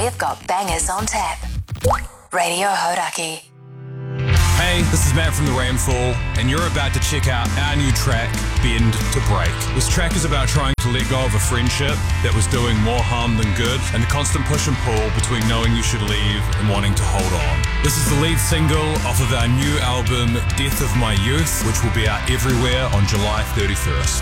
we've got bangers on tap. Radio Hodaki. Hey, this is Matt from The Rainfall, and you're about to check out our new track, Bend to Break. This track is about trying to let go of a friendship that was doing more harm than good, and the constant push and pull between knowing you should leave and wanting to hold on. This is the lead single off of our new album, Death of My Youth, which will be out everywhere on July 31st.